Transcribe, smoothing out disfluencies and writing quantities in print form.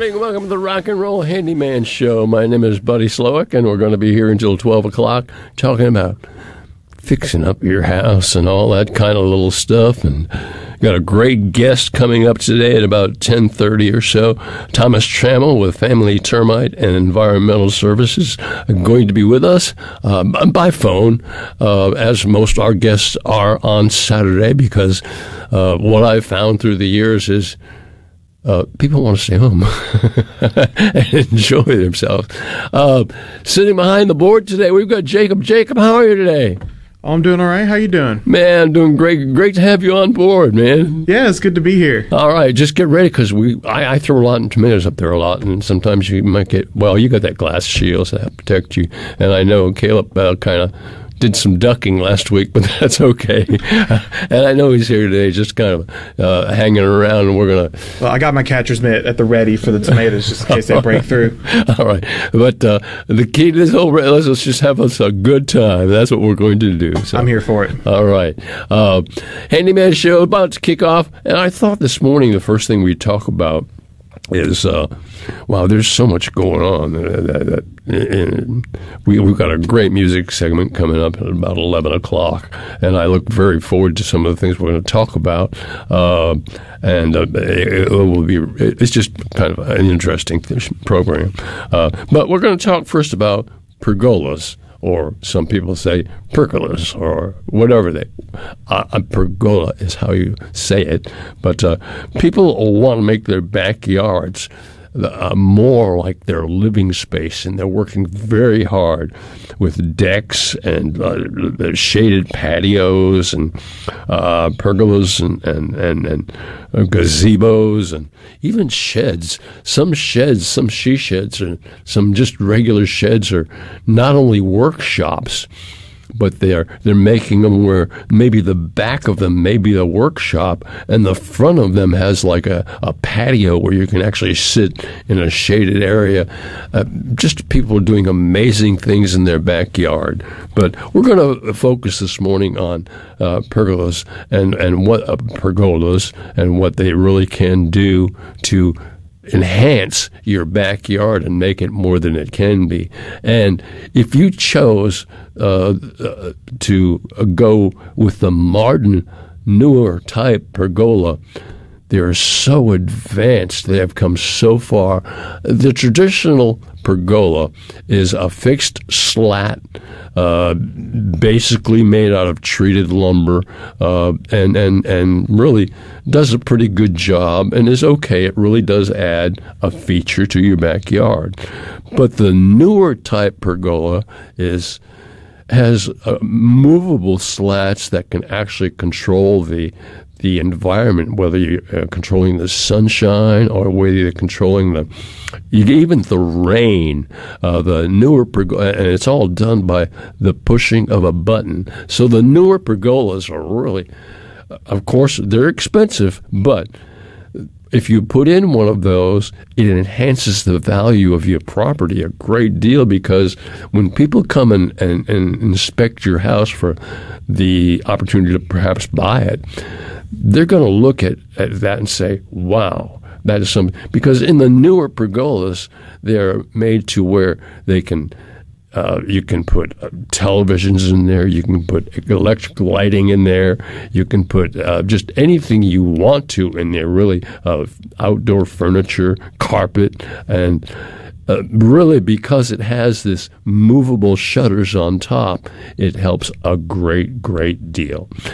morning. Welcome to the Rock and Roll Handyman Show. My name is Buddy Slowick, and we're going to be here until 12 o'clock talking about fixing up your house and all that kind of little stuff. And got a great guest coming up today at about 10:30 or so. Thomas Trammell with Family Termite and Environmental Services going to be with us by phone, as most our guests are on Saturday, because what I've found through the years is people want to stay home and enjoy themselves. Sitting behind the board today, we've got Jacob. Jacob, how are you today? I'm doing all right. How you doing? Man, I'm doing great. Great to have you on board, man. Yeah, it's good to be here. All right, just get ready, because I throw a lot of tomatoes up there a lot, and sometimes you might get, well, you got that glass shield that protect you, and I know Caleb kind of did some ducking last week, but that's okay. And I know he's here today just kind of hanging around, and we're going to... Well, I got my catcher's mitt at the ready for the tomatoes just in case they break through. All right. But the key to this whole... Let's just have us a good time. That's what we're going to do. So. I'm here for it. All right. Handyman Show about to kick off, and I thought this morning the first thing we'd talk about is, wow, there's so much going on. We've got a great music segment coming up at about 11 o'clock, and I look very forward to some of the things we're going to talk about. It will be, it's just kind of an interesting program. But we're going to talk first about pergolas, or some people say pergolas, or whatever pergola is how you say it. But people want to make their backyards more like their living space, and they're working very hard with decks and shaded patios and pergolas and gazebos and even sheds. Some she sheds, and some just regular sheds are not only workshops, but they're making them where maybe the back of them may be a workshop, and the front of them has like a patio where you can actually sit in a shaded area. Just people doing amazing things in their backyard. But we're going to focus this morning on pergolas and what pergolas and what they really can do to enhance your backyard and make it more than it can be. And if you chose to go with the modern, newer type pergola, they're so advanced. They have come so far. The traditional pergola is a fixed slat, basically made out of treated lumber, and really does a pretty good job and is okay. It really does add a feature to your backyard. But the newer type pergola has movable slats that can actually control the environment, whether you're controlling the sunshine or whether you're controlling even the rain. The newer pergola, and it's all done by the pushing of a button. So the newer pergolas are really, of course, they're expensive, but if you put in one of those, it enhances the value of your property a great deal, because when people come and inspect your house for the opportunity to perhaps buy it, they're going to look at that and say, wow, that is something. Because in the newer pergolas, they're made to where they can, you can put televisions in there, you can put electric lighting in there, you can put just anything you want to in there, really, outdoor furniture, carpet, and really, because it has this movable shutters on top, it helps a great, great deal.